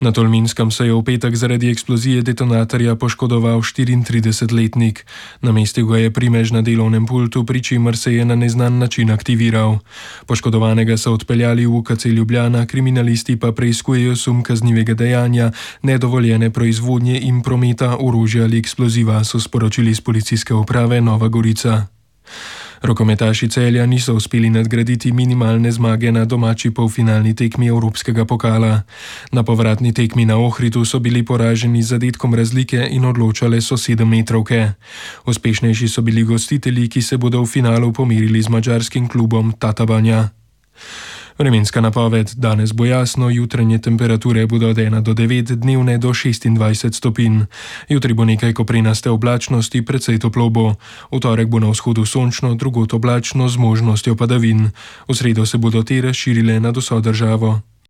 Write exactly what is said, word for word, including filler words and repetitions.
Na Tolminskem se je v petek zaradi eksplozije detonatorja poškodoval štiriintridesetletnik. Namestil ga je primež na delovnem pultu, pri čemer se je na neznan način aktiviral. Poškodovanega so odpeljali v U K C Ljubljana, kriminalisti pa preiskujejo sum kaznivega dejanja, nedovoljene proizvodnje in prometa orožja ali eksploziva, so sporočili iz policijske uprave Nova Gorica. Rokometaši Celja niso uspeli nadgraditi minimalne zmage na domači polfinalni tekmi Evropskega pokala. Na povratni tekmi na Ohridu so bili poraženi z zadetkom razlike in odločale so sedemmetrovke. Uspešnejši so bili gostitelji, ki se bodo v finalu pomerili z madžarskim klubom Tatabanja. Vremenska napoved: danes bo jasno, jutranje temperature bodo od ena do devet, dnevne do šestindvajset stopinj. Jutri bo nekaj koprenaste oblačnosti, precej toplo bo. V torek bo na vzhodu sončno, drugod oblačno z možnostjo padavin. V sredo se bodo te razširile nad vso državo.